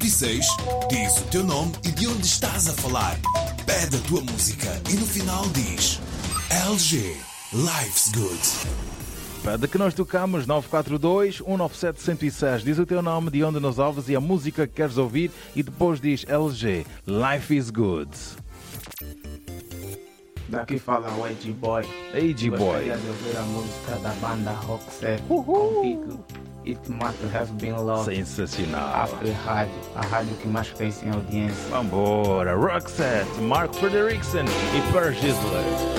26, diz o teu nome e de onde estás a falar. Pede a tua música e no final diz LG, Life's Good. Pede que nós tocamos 942-197-106. Diz o teu nome, de onde nos ouves e a música que queres ouvir e depois diz LG, Life is Good. Daqui fala o AG-Boy. AG-Boy. Gostaria de ouvir a música da banda Roxette com o título It Must Have Been Love. Sensacional. After Rádio, a rádio que mais cresce em audiência. Vambora, Roxette, Mark Fredriksson e Per Gisler.